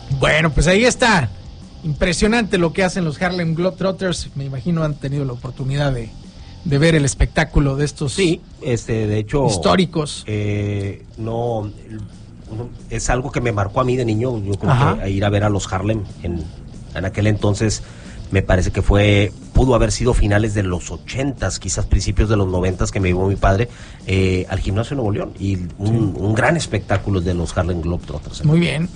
Bueno, pues ahí está. Impresionante lo que hacen los Harlem Globetrotters. Me imagino han tenido la oportunidad de ver el espectáculo de estos Sí, de hecho históricos. No, es algo que me marcó a mí de niño. Yo creo que ir a ver a los Harlem en aquel entonces me parece que pudo haber sido finales de los 80s, quizás principios de los 90s, que me llevó mi padre al Gimnasio Nuevo León, y un gran espectáculo de los Harlem Globetrotters. Muy bien,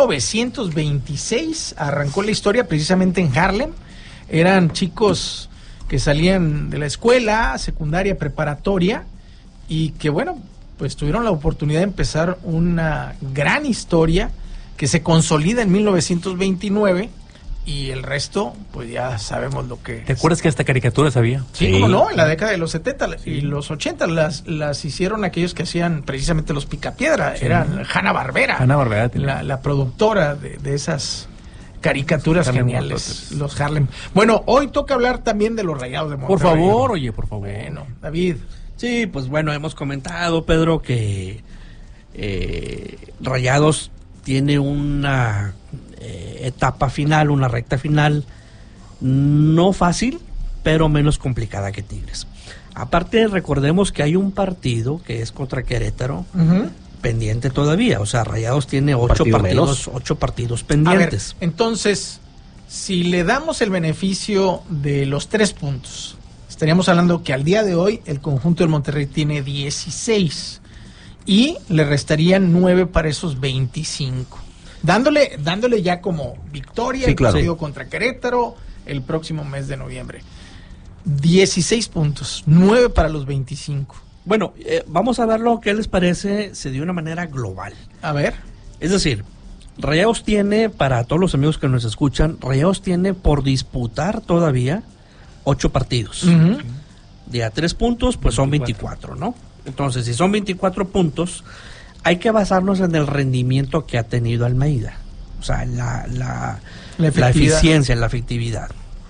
1926 arrancó la historia precisamente en Harlem. Eran chicos que salían de la escuela secundaria, preparatoria, y que bueno, pues tuvieron la oportunidad de empezar una gran historia que se consolida en 1929. Y el resto, pues ya sabemos lo que... ¿Te acuerdas que hasta caricaturas había? Sí, cómo no, en la década de los 70 y los 80 las hicieron aquellos que hacían precisamente los Picapiedra. Sí. Eran Hanna-Barbera, la productora de esas caricaturas Harlem geniales, los Harlem. Bueno, hoy toca hablar también de los Rayados de Monterrey. Por favor, oye, por favor. Bueno, David. Sí, pues bueno, hemos comentado, Pedro, que Rayados tiene una etapa final, una recta final no fácil, pero menos complicada que Tigres. Aparte, recordemos que hay un partido que es contra Querétaro pendiente todavía, o sea, Rayados tiene 8 partidos pendientes. A ver, entonces, si le damos el beneficio de los 3 puntos, estaríamos hablando que al día de hoy el conjunto del Monterrey tiene 16 y le restarían 9 para esos 25. Dándole ya como victoria el partido contra Querétaro el próximo mes de noviembre. 16 puntos, 9 para los 25. Bueno, vamos a ver lo que les parece, de una manera global. A ver. Es decir, Rayados tiene, para todos los amigos que nos escuchan, Rayados tiene por disputar todavía 8 partidos. De a 3 puntos, pues 24. Son 24, ¿no? Entonces, si son 24 puntos... hay que basarnos en el rendimiento que ha tenido Almeida. O sea, la eficiencia, la efectividad.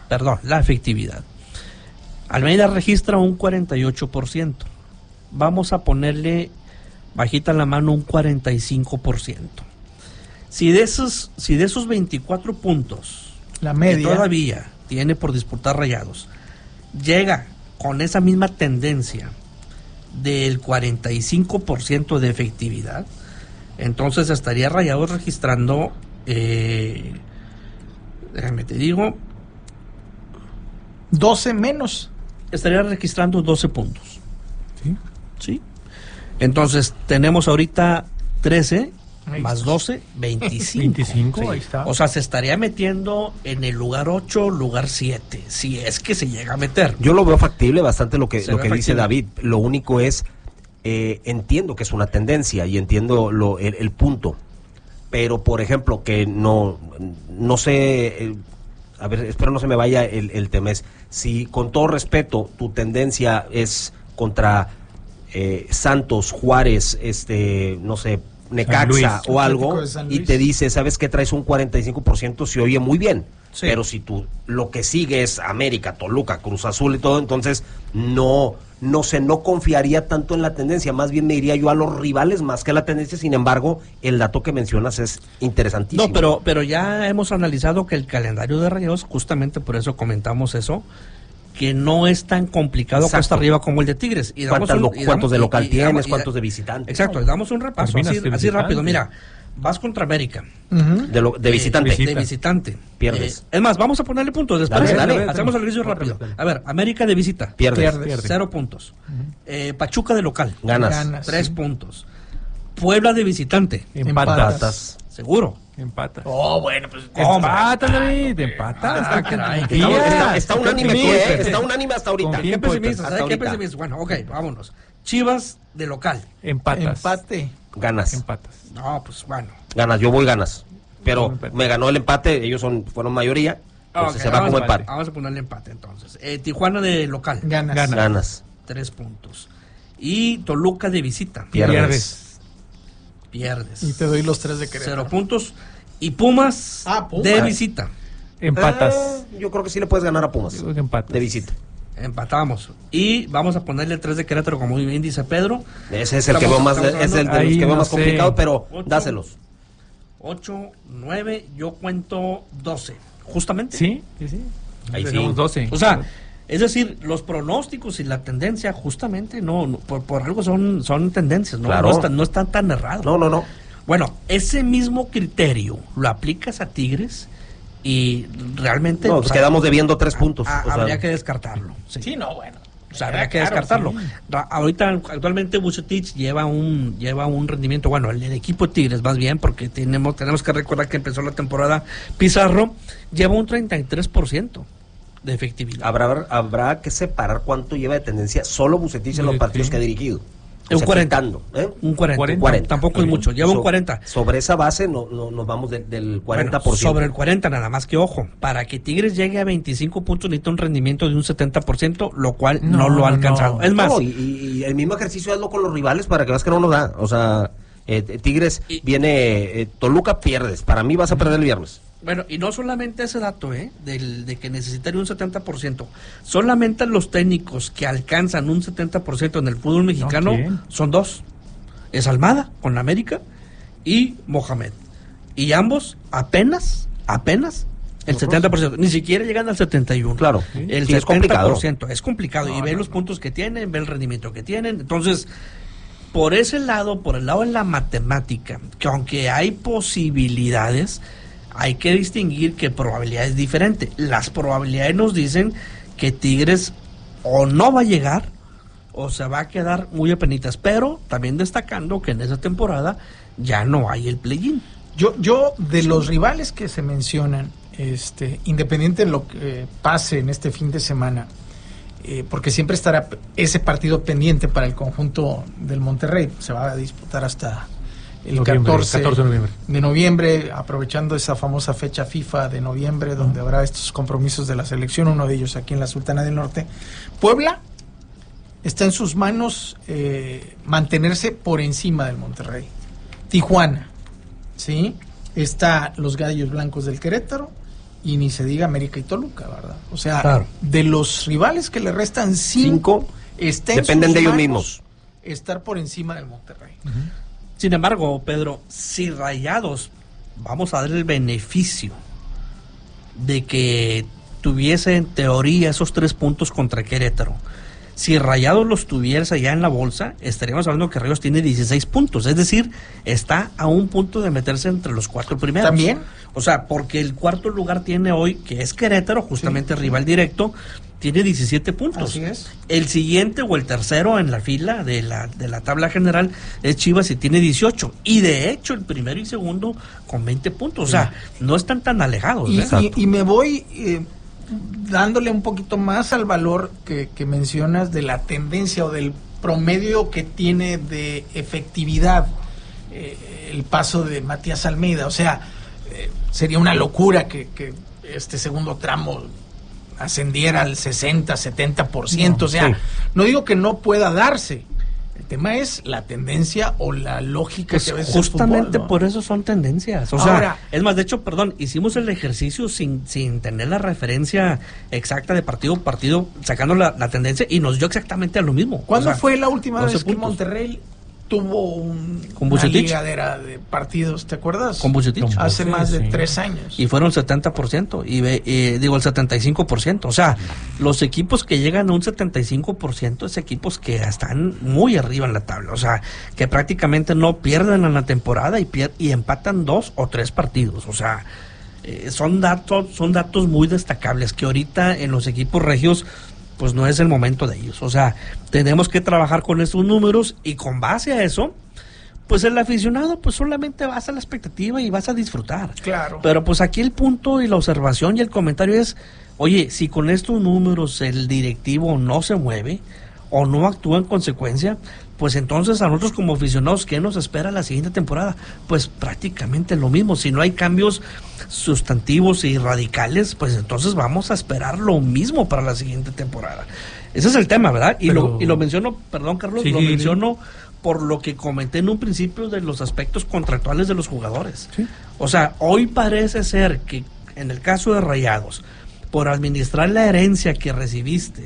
Almeida registra un 48%. Vamos a ponerle bajita la mano un 45%. Si de esos 24 puntos, la media que todavía tiene por disputar Rayados, llega con esa misma tendencia del 45% de efectividad, entonces estaría Rayados registrando, déjame te digo, 12 menos. Estaría registrando 12 puntos. ¿Sí? Entonces tenemos ahorita 13 más 12, 25. Sí. Ahí está. O sea, se estaría metiendo en el lugar 8, lugar 7, si es que se llega a meter. Yo lo veo factible bastante lo que dice David. Lo único es, entiendo que es una tendencia y entiendo el punto. Pero, por ejemplo, que no sé, a ver, espero no se me vaya el tema. Es, si con todo respeto tu tendencia es contra Santos, Juárez, no sé, Necaxa o algo, y te dice, ¿sabes qué? Traes un 45%, se oye muy bien. Sí. Pero si tú lo que sigue es América, Toluca, Cruz Azul y todo, entonces no confiaría tanto en la tendencia, más bien me iría yo a los rivales más que a la tendencia. Sin embargo, el dato que mencionas es interesantísimo. No, pero ya hemos analizado que el calendario de Rayados, justamente por eso comentamos eso, que no es tan complicado cuesta arriba como el de Tigres. Y ¿Cuántos de local tienes? ¿Cuántos de visitante? Exacto, le damos un repaso así rápido. Mira, vas contra América. De visitante. De visitante. Pierdes. Es más, vamos a ponerle puntos después. Dale. Hacemos el ejercicio rápido. A ver, América de visita. Pierdes. 0 puntos. Pachuca de local. Ganas. 3 puntos. Puebla de visitante. Empatas. ¿Seguro? Empatas. Oh, bueno, pues empatas, David, empatas. Está unánime, está unánime hasta ahorita. ¿Qué pesimistas? Bueno, ok, vámonos. Chivas de local. Empate. Ganas. Empatas. No, pues bueno. Ganas, yo voy ganas. Pero me ganó el empate, ellos fueron mayoría. Entonces se va como empate. Vamos a ponerle empate entonces. Tijuana de local. Ganas. 3 puntos. Y Toluca de visita. Pierdes. Y te doy los 3 de Querétaro. 0 puntos. Y Pumas de visita. Empatas. Yo creo que sí le puedes ganar a Pumas. Yo creo que empatas. De visita. Empatamos. Y vamos a ponerle 3 de Querétaro, como muy bien dice Pedro. Ese es el que veo más, es el de los que veo más complicado, pero 8, dáselos. 8, 9, yo cuento 12. Justamente. Sí. Ahí sí. Tenemos 12. O sea, es decir, los pronósticos y la tendencia, justamente, por algo son tendencias, ¿no? Claro. No están tan errados. No. Bueno, ese mismo criterio lo aplicas a Tigres y realmente... No, pues quedamos debiendo 3 puntos. Habría que descartarlo. Sí, no, bueno. O sea, habría que descartarlo. Sí. Ahorita, actualmente, Vucetich lleva un rendimiento, bueno, el equipo de Tigres más bien, porque tenemos que recordar que empezó la temporada Pizarro, lleva un 33% de efectividad. Habrá que separar cuánto lleva de tendencia solo Vucetich en los partidos que ha dirigido. Un 40. Un 40. Tampoco es mucho, lleva un 40. Sobre esa base nos vamos del 40%. Bueno, sobre el 40, nada más que ojo, para que Tigres llegue a 25 puntos necesita un rendimiento de un 70%, lo cual no lo ha alcanzado. Es más, y el mismo ejercicio hazlo con los rivales para que veas que no nos da. O sea, Tigres viene, Toluca pierdes. Para mí vas a perder el viernes. Bueno, y no solamente ese dato, de que necesitaría un 70%. Solamente los técnicos que alcanzan un 70% en el fútbol mexicano son 2. Es Almada, con América, y Mohamed. Y ambos apenas el 70%. Ni siquiera llegan al 71%. Claro. El sí, 70%. Es complicado. Y ve los puntos que tienen, ve el rendimiento que tienen. Entonces, por ese lado, por el lado de la matemática, que aunque hay posibilidades, hay que distinguir que probabilidad es diferente. Las probabilidades nos dicen que Tigres o no va a llegar o se va a quedar muy apenitas, pero también destacando que en esa temporada ya no hay el play-in. Yo de los rivales que se mencionan, independiente de lo que pase en este fin de semana, porque siempre estará ese partido pendiente para el conjunto del Monterrey, se va a disputar hasta el 14 de noviembre, aprovechando esa famosa fecha FIFA de noviembre, donde habrá estos compromisos de la selección, uno de ellos aquí en la Sultana del Norte. Puebla está en sus manos mantenerse por encima del Monterrey. Tijuana, ¿sí? Está los Gallos Blancos del Querétaro, y ni se diga América y Toluca, ¿verdad? O sea, claro, de los rivales que le restan 5, dependen de ellos mismos estar por encima del Monterrey. Sin embargo, Pedro, si Rayados, vamos a dar el beneficio de que tuviese en teoría esos 3 puntos contra Querétaro, si Rayados los tuviese ya en la bolsa, estaríamos hablando que Rayados tiene 16 puntos, es decir, está a un punto de meterse entre los 4 primeros. ¿También? O sea, porque el cuarto lugar tiene hoy, que es Querétaro, justamente rival directo, tiene 17 puntos. Así es. El siguiente o el tercero en la fila de la tabla general es Chivas y tiene 18. Y de hecho el primero y segundo con 20 puntos. O sea, no están tan alejados. Y me voy dándole un poquito más al valor que mencionas de la tendencia o del promedio que tiene de efectividad el paso de Matías Almeida. O sea, sería una locura que este segundo tramo ascendiera al 60, 70%, no, o sea, no digo que no pueda darse, el tema es la tendencia o la lógica pues que a veces justamente el fútbol, ¿no? Por eso son tendencias, o Ahora, sea, es más, de hecho, hicimos el ejercicio sin tener la referencia exacta de partido a partido, sacando la tendencia y nos dio exactamente a lo mismo. ¿Cuándo fue la última vez 12 que puntos. Monterrey tuvo ¿Con una Vucetich? ligadera de partidos, ¿te acuerdas? Con Vucetich. Hace más de sí. 3 años. Y fueron 70%, digo el 75%. O sea, los equipos que llegan a un 75% es equipos que están muy arriba en la tabla. O sea, que prácticamente no pierden en la temporada y empatan 2 o 3 partidos. O sea, son datos muy destacables que ahorita en los equipos regios pues no es el momento de ellos. O sea, tenemos que trabajar con esos números y con base a eso, pues el aficionado pues solamente vas a la expectativa y vas a disfrutar. Claro. Pero pues aquí el punto y la observación y el comentario es, oye, si con estos números el directivo no se mueve o no actúa en consecuencia, pues entonces a nosotros como aficionados, ¿qué nos espera la siguiente temporada? Pues prácticamente lo mismo. Si no hay cambios sustantivos y radicales, pues entonces vamos a esperar lo mismo para la siguiente temporada. Ese es el tema, ¿verdad? Y lo menciono, perdón Carlos, sí, menciono por lo que comenté en un principio de los aspectos contractuales de los jugadores. Sí. O sea, hoy parece ser que en el caso de Rayados, por administrar la herencia que recibiste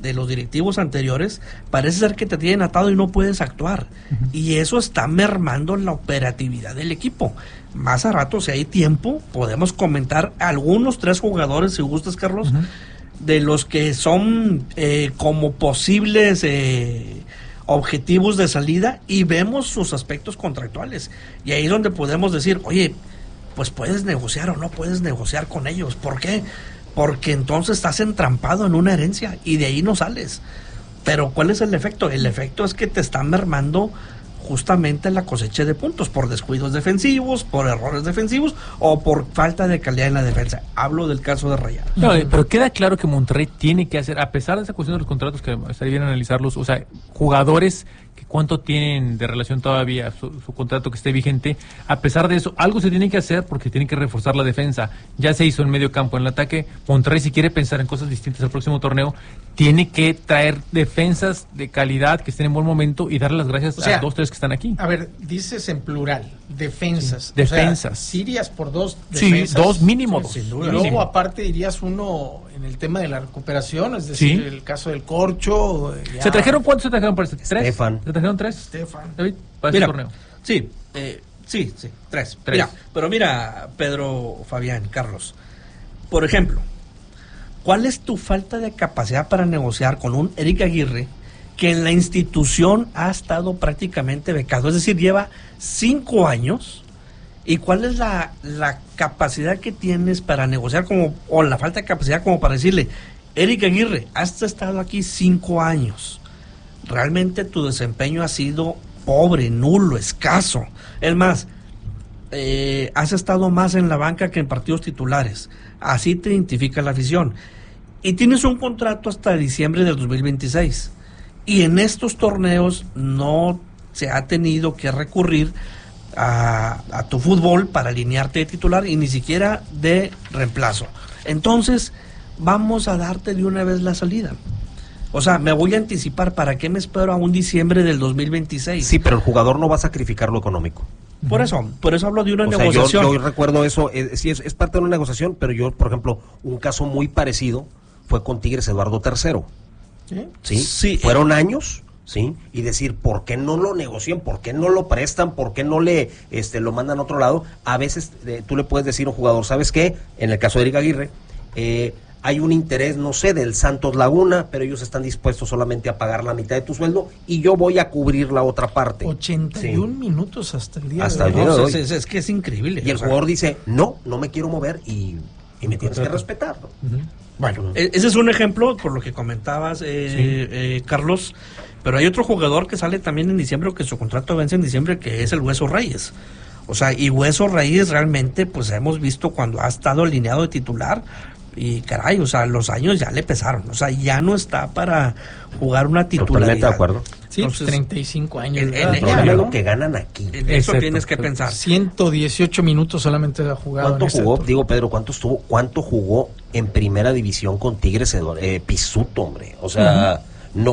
de los directivos anteriores, parece ser que te tienen atado y no puedes actuar. Y eso está mermando la operatividad del equipo. Más a rato, si hay tiempo, podemos comentar algunos 3 jugadores, si gustas, Carlos, de los que son como posibles objetivos de salida, y vemos sus aspectos contractuales. Y ahí es donde podemos decir, oye, pues puedes negociar o no puedes negociar con ellos. ¿Por qué? Porque entonces estás entrampado en una herencia y de ahí no sales. Pero ¿cuál es el efecto? El efecto es que te están mermando justamente la cosecha de puntos por descuidos defensivos, por errores defensivos o por falta de calidad en la defensa. Hablo del caso de Rayados. No, pero queda claro que Monterrey tiene que hacer, a pesar de esa cuestión de los contratos, que estaría bien analizarlos, o sea, jugadores que cuánto tienen de relación todavía su contrato que esté vigente, a pesar de eso, algo se tiene que hacer porque tienen que reforzar la defensa. Ya se hizo en medio campo, en el ataque. Monterrey, si quiere pensar en cosas distintas al próximo torneo, tiene que traer defensas de calidad que estén en buen momento y darle las gracias a 2, 3 que están aquí. A ver, dices en plural, defensas. Sí, defensas. O sea, ¿sí irías por 2 defensas? Sí, 2 mínimo. Sí, sin duda. Y luego aparte irías uno en el tema de la recuperación, es decir, el caso del Corcho. Ya. ¿Se trajeron cuántos? ¿Se trajeron para este? 3? Estefan. ¿Se trajeron 3? Estefan. David, para este torneo. Sí, 3. Mira, Pedro, Fabián, Carlos. Por ejemplo, ¿cuál es tu falta de capacidad para negociar con un Eric Aguirre que en la institución ha estado prácticamente becado? Es decir, lleva 5 años. ¿Y cuál es la capacidad que tienes para negociar o la falta de capacidad como para decirle, Eric Aguirre, has estado aquí 5 años? Realmente tu desempeño ha sido pobre, nulo, escaso. Es más, has estado más en la banca que en partidos titulares. Así te identifica la afición. Y tienes un contrato hasta diciembre del 2026. Y en estos torneos no se ha tenido que recurrir a tu fútbol para alinearte de titular y ni siquiera de reemplazo. Entonces, vamos a darte de una vez la salida. O sea, me voy a anticipar. ¿Para qué me espero a un diciembre del 2026? Sí, pero el jugador no va a sacrificar lo económico. Por eso hablo de una negociación. Yo recuerdo eso, sí, es parte de una negociación, pero yo, por ejemplo, un caso muy parecido fue con Tigres Eduardo III. Sí. Fueron años, ¿sí? Y decir, ¿por qué no lo negocian? ¿Por qué no lo prestan? ¿Por qué no le lo mandan a otro lado? A veces tú le puedes decir a un jugador, ¿sabes qué? En el caso de Eric Aguirre, hay un interés, no sé, del Santos Laguna, pero ellos están dispuestos solamente a pagar la mitad de tu sueldo y yo voy a cubrir la otra parte. 81 minutos hasta el día de hoy. Es que es increíble. Y el jugador dice, no me quiero mover y me tienes que respetar, ¿no? Bueno, ese es un ejemplo por lo que comentabas, Carlos, pero hay otro jugador que sale también en diciembre, que su contrato vence en diciembre, que es el Hueso Reyes. O sea, y Hueso Reyes realmente, pues hemos visto cuando ha estado alineado de titular, y caray, o sea, los años ya le pesaron, o sea, ya no está para jugar una titularidad. Totalmente de acuerdo. Sí, entonces, 35 años. El problema es lo que ganan aquí. En eso tienes que pensar. 118 minutos solamente ha jugado. ¿Cuánto jugó? Digo, Pedro, ¿cuánto jugó en primera división con Tigres? Pisuto, hombre. O sea,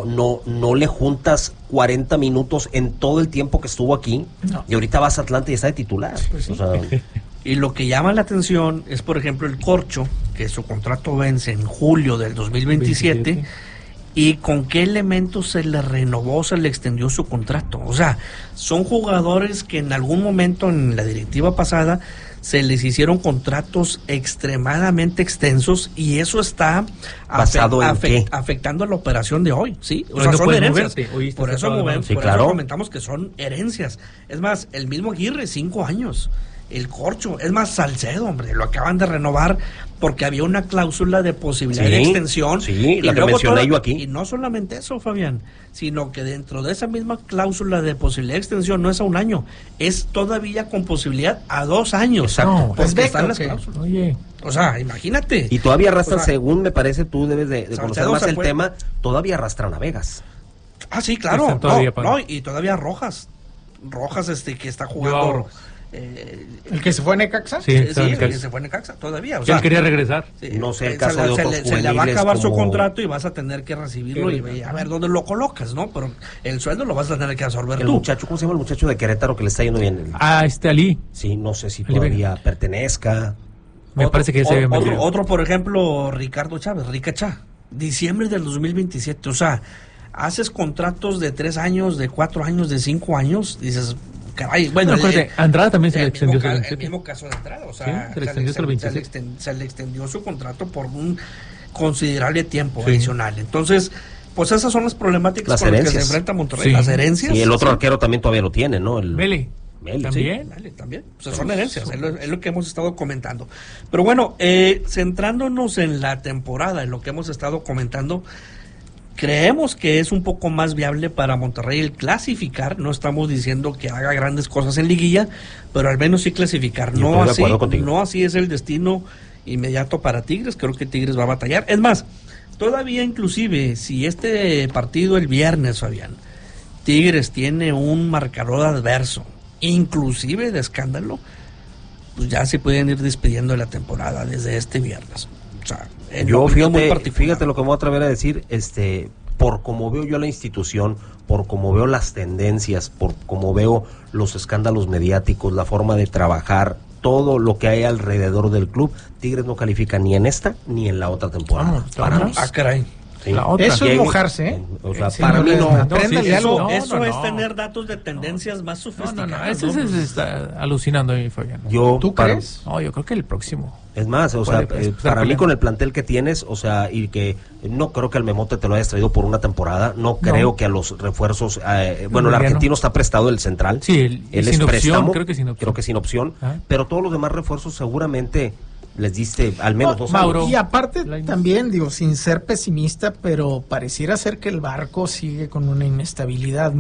no le juntas 40 minutos en todo el tiempo que estuvo aquí. No. Y ahorita vas a Atlanta y está de titular. Pues sí. O sea, y lo que llama la atención es, por ejemplo, el Corcho, que su contrato vence en julio del 2027, y con qué elementos se le renovó, se le extendió su contrato. O sea, son jugadores que en algún momento en la directiva pasada se les hicieron contratos extremadamente extensos y eso está afectando a la operación de hoy, ¿sí? O sea, son herencias. Por eso comentamos que son herencias. Es más, el mismo Aguirre, 5 años. El Corcho, es más, Salcedo, hombre, lo acaban de renovar porque había una cláusula de posibilidad de extensión. Sí, la que mencioné yo aquí. Y no solamente eso, Fabián, sino que dentro de esa misma cláusula de posibilidad de extensión no es a 1 año, es todavía con posibilidad a 2 años. Exacto. Porque están las cláusulas. Oye. O sea, imagínate. Y todavía arrastran, según me parece, tú debes de conocer más el tema, todavía arrastran a Vegas. Ah, sí, claro. Y todavía Rojas, que está jugando. ¿El que se fue a Necaxa? Sí, el que se fue a Necaxa todavía. O sea, él quería regresar. Sí, no sé el caso de otros juveniles. Se le va a acabar su contrato y vas a tener que recibirlo y a ver dónde lo colocas, ¿no? Pero el sueldo lo vas a tener que absorber tú. Muchacho, ¿cómo se llama el muchacho de Querétaro que le está yendo bien? Ali. Sí, no sé si todavía pertenezca. Me parece que ese otro, por ejemplo, Ricardo Chávez, Rica Chá. diciembre del 2027. O sea, haces contratos de 3 años, de 4 años, de 5 años, dices, caray, bueno. Andrada también se le extendió. El mismo caso de Andrada, o sea, sí, se le extendió su contrato por un considerable tiempo adicional. Entonces, pues esas son las problemáticas con las que se enfrenta Monterrey. Las herencias. Y el otro arquero también todavía lo tiene, ¿no? El Meli. ¿También? Sí, también. O sea, son herencias, es lo que hemos estado comentando. Pero bueno, centrándonos en la temporada, en lo que hemos estado comentando, creemos que es un poco más viable para Monterrey el clasificar. No estamos diciendo que haga grandes cosas en liguilla, pero al menos sí clasificar. No así es el destino inmediato para Tigres. Creo que Tigres va a batallar. Es más, todavía inclusive, si este partido el viernes, Fabián, Tigres tiene un marcador adverso, inclusive de escándalo, pues ya se pueden ir despidiendo de la temporada desde este viernes. O sea, yo fíjate lo que me voy a atrever a decir, por como veo yo la institución, por como veo las tendencias, por como veo los escándalos mediáticos, la forma de trabajar, todo lo que hay alrededor del club, Tigres no califica ni en esta ni en la otra temporada. Caray. Sí. Eso es mojarse, ¿eh? O sea, para mí no. Eso es tener datos de tendencias más sofisticados. Eso está alucinando a mí, Fabián. ¿Tú crees? No, yo creo que el próximo. Es más, para mí con el plantel que tienes, o sea, y que no creo que al Memote te lo hayas traído por una temporada, no creo que a los refuerzos, el argentino está prestado, el central. Sí, él es préstamo, creo que sin opción. Pero todos los demás refuerzos seguramente les diste al menos 2 años. Y aparte también, digo, sin ser pesimista, pero pareciera ser que el barco sigue con una inestabilidad.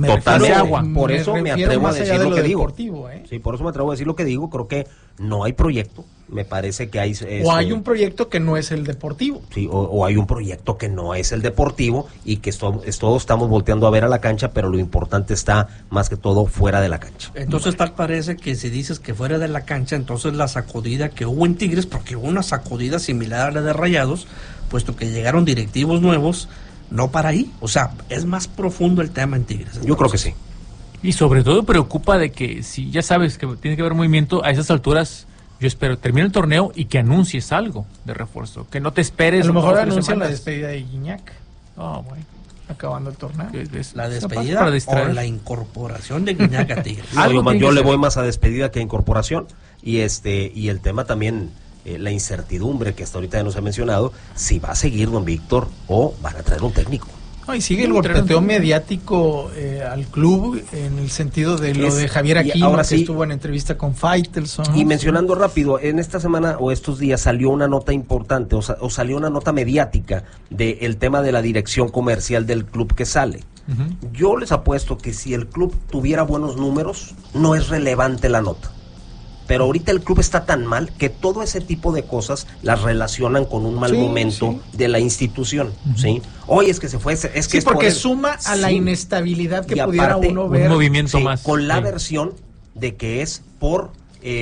Por eso me atrevo a decir lo que digo. Sí, por eso me atrevo a decir lo que digo. Creo que no hay proyecto. Me parece que hay... o hay un proyecto que no es el deportivo. Sí, o hay un proyecto que no es el deportivo y que todos estamos volteando a ver a la cancha, pero lo importante está más que todo fuera de la cancha. Entonces tal parece que si dices que fuera de la cancha, entonces la sacudida que hubo en Tigres, porque hubo una sacudida similar a la de Rayados, puesto que llegaron directivos nuevos, no para ahí. O sea, es más profundo el tema en Tigres. Entonces, yo creo que sí. Y sobre todo preocupa de que si ya sabes que tiene que haber movimiento a esas alturas... Yo espero termine el torneo y que anuncies algo de refuerzo, que no te esperes. A lo mejor anuncian la despedida de Guiñac. Bueno. Acabando el torneo. La despedida o la incorporación de Guiñac a Tigres. Yo le voy más a despedida que a incorporación. Y el tema también, la incertidumbre que hasta ahorita ya nos ha mencionado, si va a seguir don Víctor o van a traer un técnico. No, y sigue el golpeteo mediático al club en el sentido de lo de Javier Aquino, que estuvo en entrevista con Faitelson. Y mencionando rápido, en esta semana o estos días salió una nota importante, o salió una nota mediática del tema de la dirección comercial del club que sale. Yo les apuesto que si el club tuviera buenos números, no es relevante la nota. Pero ahorita el club está tan mal que todo ese tipo de cosas las relacionan con un mal momento de la institución, ¿sí? Oye, es que se fue, es que porque suma a la inestabilidad que pudiera uno ver. Un movimiento más. Con la versión de que es por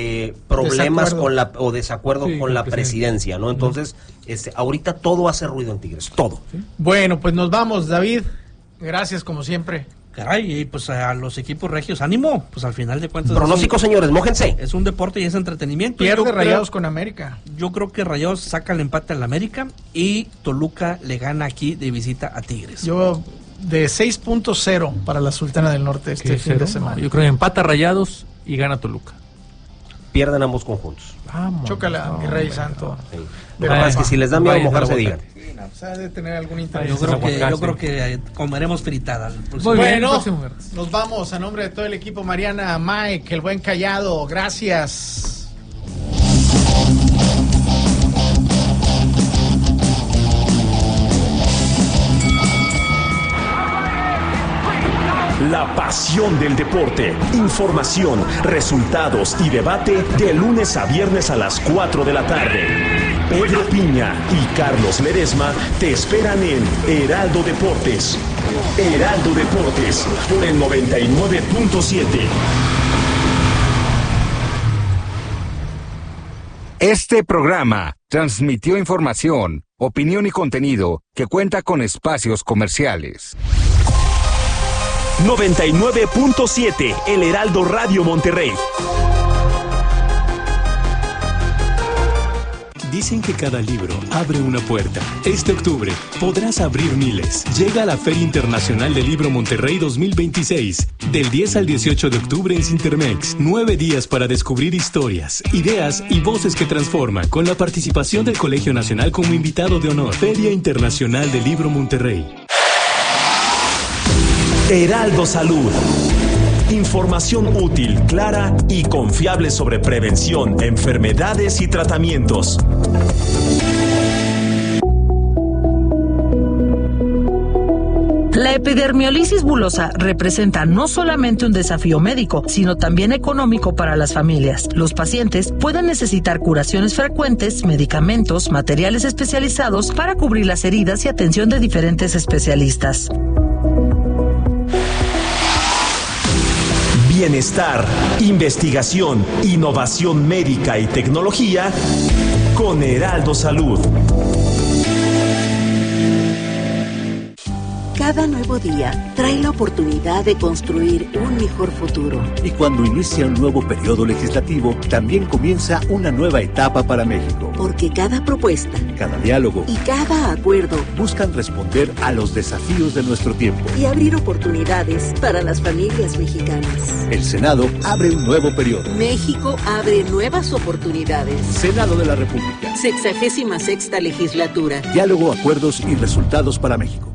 problemas con desacuerdo con la presidencia, ¿no? Entonces, ahorita todo hace ruido en Tigres, todo. Bueno, pues nos vamos, David. Gracias, como siempre. Caray, y pues a los equipos regios, ánimo, pues al final de cuentas... Pronóstico, señores, mójense. Es un deporte y es entretenimiento. Pierde Rayados con América. Yo creo que Rayados saca el empate al América y Toluca le gana aquí de visita a Tigres. Yo de 6.0 para la Sultana del Norte fin de semana. No, yo creo que empata Rayados y gana Toluca. Pierden ambos conjuntos. Chócala, mi rey santo. Sí. Lo que pasa es que si les da miedo mojarse, digan. O sea, de tener algún interés. Yo creo que comeremos fritada. Bueno, nos vamos a nombre de todo el equipo. Mariana, Mike, el buen Callado, gracias. La pasión del deporte, información, resultados y debate de lunes a viernes a las 4 de la tarde. Pedro Piña y Carlos Ledesma te esperan en Heraldo Deportes. Heraldo Deportes, por el 99.7. Este programa transmitió información, opinión y contenido que cuenta con espacios comerciales. 99.7, El Heraldo Radio Monterrey. Dicen que cada libro abre una puerta. Este octubre podrás abrir miles. Llega a la Feria Internacional del Libro Monterrey 2026. Del 10 al 18 de octubre en Cintermex. 9 días para descubrir historias, ideas y voces que transforman, con la participación del Colegio Nacional como invitado de honor. Feria Internacional del Libro Monterrey. Heraldo Salud. Información útil, clara y confiable sobre prevención, enfermedades y tratamientos. La epidermiolisis bulosa representa no solamente un desafío médico, sino también económico para las familias. Los pacientes pueden necesitar curaciones frecuentes, medicamentos, materiales especializados para cubrir las heridas y atención de diferentes especialistas. Bienestar, investigación, innovación médica y tecnología con Heraldo Salud. Cada nuevo día trae la oportunidad de construir un mejor futuro. Y cuando inicia un nuevo periodo legislativo, también comienza una nueva etapa para México. Porque cada propuesta, cada diálogo y cada acuerdo buscan responder a los desafíos de nuestro tiempo y abrir oportunidades para las familias mexicanas. El Senado abre un nuevo periodo. México abre nuevas oportunidades. Senado de la República. 66ª legislatura. Diálogo, acuerdos y resultados para México.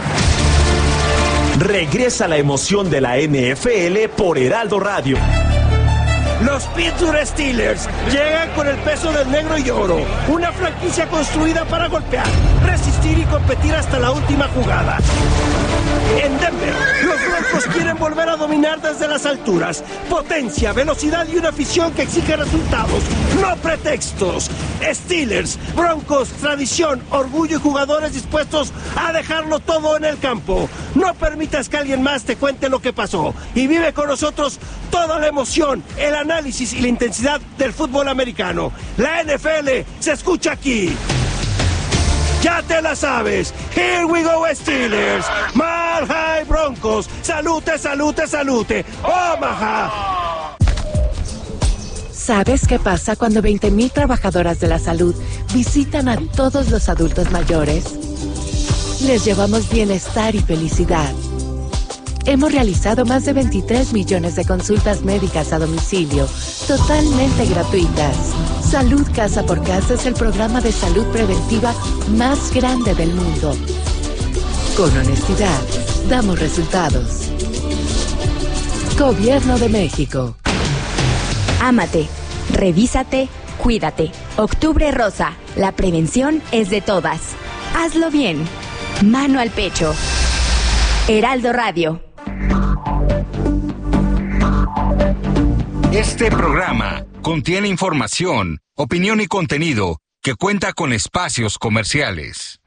Regresa la emoción de la NFL por Heraldo Radio. Los Pittsburgh Steelers llegan con el peso del negro y oro. Una franquicia construida para golpear, resistir y competir hasta la última jugada. En Denver, los Broncos quieren volver a dominar desde las alturas. Potencia, velocidad y una afición que exige resultados, no pretextos. Steelers, Broncos, tradición, orgullo y jugadores dispuestos a dejarlo todo en el campo. No permitas que alguien más te cuente lo que pasó y vive con nosotros toda la emoción, el análisis y la intensidad del fútbol americano. La NFL se escucha aquí. Ya te la sabes. Here we go, Steelers. Mile High Broncos. Salute, salute, salute. Omaha. ¿Sabes qué pasa cuando 20,000 trabajadoras de la salud visitan a todos los adultos mayores? Les llevamos bienestar y felicidad. Hemos realizado más de 23 millones de consultas médicas a domicilio, totalmente gratuitas. Salud Casa por Casa es el programa de salud preventiva más grande del mundo. Con honestidad, damos resultados. Gobierno de México. Ámate, revísate, cuídate. Octubre Rosa, la prevención es de todas. Hazlo bien. Mano al pecho. Heraldo Radio. Este programa contiene información, opinión y contenido que cuenta con espacios comerciales.